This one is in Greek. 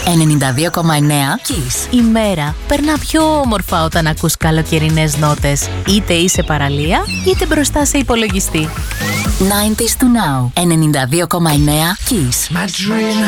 Kiss. Η μέρα περνά πιο όμορφα όταν ακούς καλοκαιρινές νότες. Είτε είσαι παραλία, είτε μπροστά σε υπολογιστή. 90s to now. 92,9 Kiss.